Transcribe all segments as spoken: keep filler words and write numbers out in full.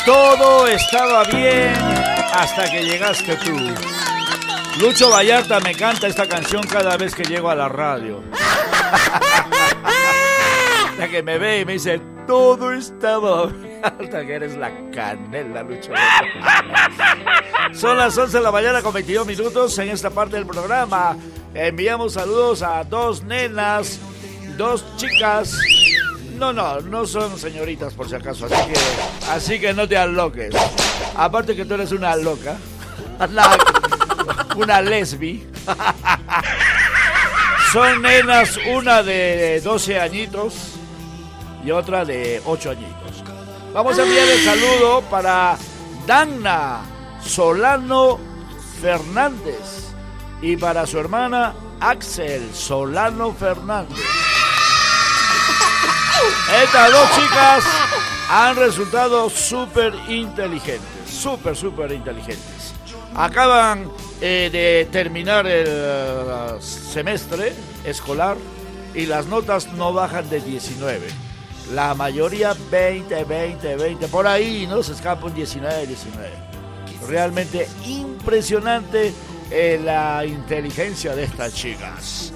Todo estaba bien hasta que llegaste tú. Lucho Vallarta me canta esta canción cada vez que llego a la radio. La que me ve y me dice, todo estaba bien hasta que eres la canela, Lucho. Son las once de la mañana con veintidós minutos en esta parte del programa. Enviamos saludos a dos nenas, dos chicas. No, no, no son señoritas por si acaso, así que, así que no te aloques. Aparte que tú eres una loca, una lesbi. Son nenas, una de doce añitos y otra de ocho añitos. Vamos a enviar el saludo para Dana Solano Fernández y para su hermana Axel Solano Fernández. Estas dos chicas han resultado súper inteligentes, súper, súper inteligentes. Acaban eh, de terminar el uh, semestre escolar y las notas no bajan de diecinueve. La mayoría veinte, veinte, veinte, por ahí, ¿no? Se escapan diecinueve, diecinueve. Realmente impresionante eh, la inteligencia de estas chicas.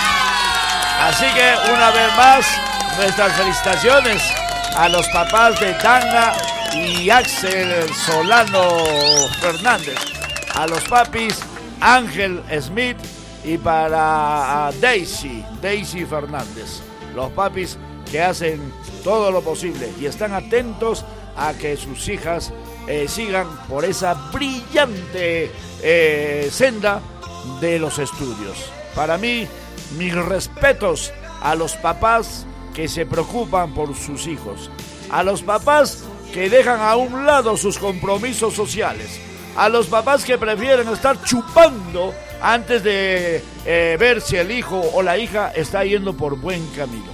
Así que una vez más, nuestras felicitaciones a los papás de Dana y Axel Solano Fernández, a los papis Ángel Smith y para Daisy, Daisy Fernández, los papis que hacen todo lo posible y están atentos a que sus hijas eh, sigan por esa brillante eh, senda de los estudios. Para mí, mis respetos a los papás que se preocupan por sus hijos, a los papás que dejan a un lado sus compromisos sociales, a los papás que prefieren estar chupando antes de eh, ver si el hijo o la hija está yendo por buen camino.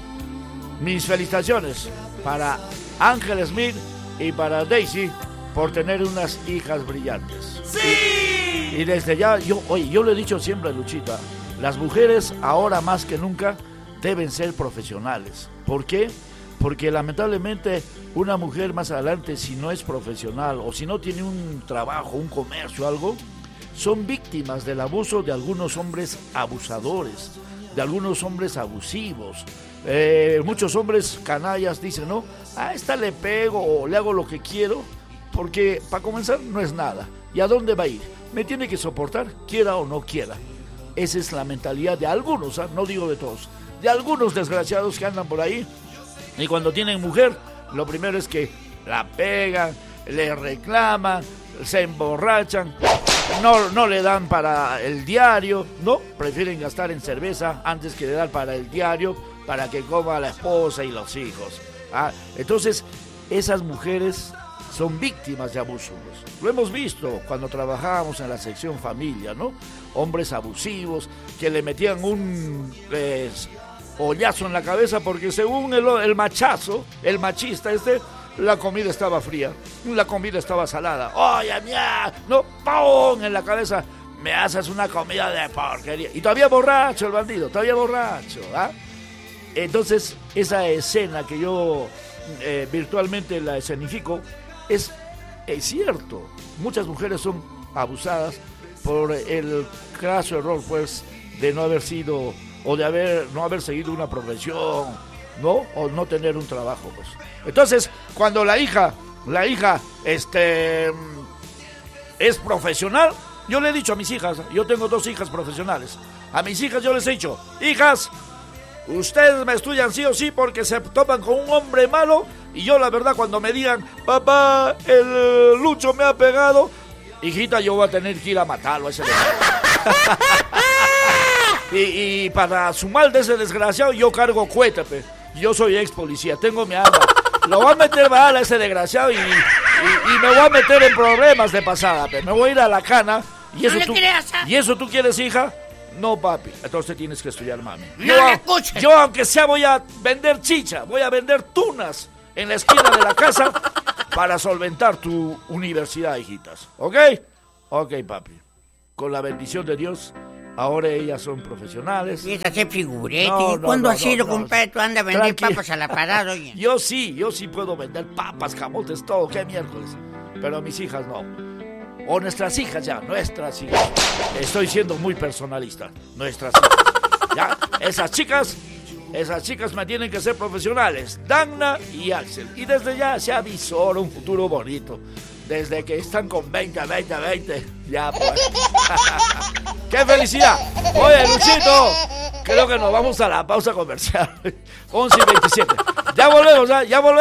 Mis felicitaciones para Ángel Smith y para Daisy por tener unas hijas brillantes. ¡Sí! Y, y desde ya, yo, oye, yo lo he dicho siempre a Luchita, las mujeres ahora más que nunca deben ser profesionales. ¿Por qué? Porque lamentablemente una mujer más adelante, si no es profesional o si no tiene un trabajo, un comercio, algo, son víctimas del abuso de algunos hombres abusadores, de algunos hombres abusivos. Eh, muchos hombres canallas dicen, no, a esta le pego o le hago lo que quiero, porque para comenzar no es nada. ¿Y a dónde va a ir? Me tiene que soportar, quiera o no quiera. Esa es la mentalidad de algunos, ¿eh? No digo de todos, de algunos desgraciados que andan por ahí y cuando tienen mujer, lo primero es que la pegan, le reclaman, se emborrachan, no, no le dan para el diario, no, prefieren gastar en cerveza antes que le dar para el diario, para que coma la esposa y los hijos. ¿Ah? Entonces, esas mujeres son víctimas de abusos. Lo hemos visto cuando trabajábamos en la sección familia, ¿no? Hombres abusivos que le metían un eh, hoyazo en la cabeza porque según el, el machazo, el machista este, la comida estaba fría, la comida estaba salada. ¡Oye, mía! No, ¡pum! En la cabeza, me haces una comida de porquería. Y todavía borracho el bandido, todavía borracho, ¿ah? Entonces, esa escena que yo eh, virtualmente la escenifico, es, es cierto. Muchas mujeres son abusadas por el craso error, pues, de no haber sido, o de haber no haber seguido una profesión, ¿no? O no tener un trabajo, pues. Entonces, cuando la hija, la hija, este, es profesional, yo le he dicho a mis hijas, yo tengo dos hijas profesionales, a mis hijas yo les he dicho, hijas, ustedes me estudian sí o sí porque se topan con un hombre malo y yo la verdad cuando me digan, papá, el Lucho me ha pegado, hijita, yo voy a tener que ir a matarlo a ese desgraciado. y, y para su mal de ese desgraciado yo cargo cuete, pe. Yo soy ex policía, tengo mi arma, lo voy a meter bala a ese desgraciado y, y, y me voy a meter en problemas de pasada, pe. Me voy a ir a la cana y eso, no tú, creas, ¿eh? ¿Y eso tú quieres, hija? No, papi, entonces tienes que estudiar, mami. No Yo, le escuches. yo, aunque sea, voy a vender chicha, voy a vender tunas en la esquina de la casa para solventar tu universidad, hijitas. ¿Ok? Ok, papi. Con la bendición de Dios, ahora ellas son profesionales. Y es hacer figurete. No, ¿Y no, cuándo no, ha sido, no, no. compadre? Tú andas a vender Tranquilo. papas a la parada, oye. Yo sí, yo sí puedo vender papas, camotes, todo. ¿Qué miércoles? pero mis hijas no. O nuestras hijas ya, nuestras hijas. Estoy siendo muy personalista. Nuestras hijas. Ya, esas chicas, esas chicas me tienen que ser profesionales. Dagna y Axel. Y desde ya se avisora un futuro bonito. Desde que están con veinte, veinte, veinte. Ya pues. ¡Qué felicidad! Oye, Luchito, creo que nos vamos a la pausa comercial. once y veintisiete. Ya volvemos, ¿eh? Ya volvemos.